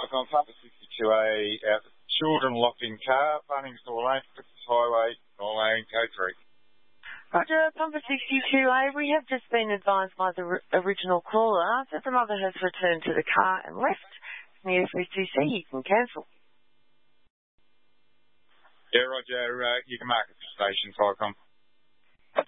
Cyclone Papa 62A, out the children locked in car, Bunnings Door Lane, Christmas Highway, Door Lane, code 3. Roger, Pumper 62A, we have just been advised by the original caller that the mother has returned to the car and left. Near 3CC, you can cancel. Yeah, Roger, you can mark it for station, Cyclone.